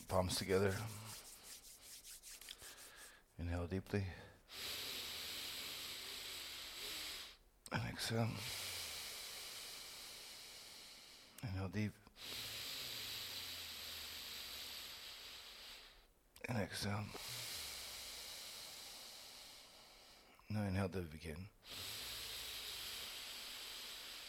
Palms together. Inhale deeply. And exhale. Inhale deep. And exhale. Now inhale to begin.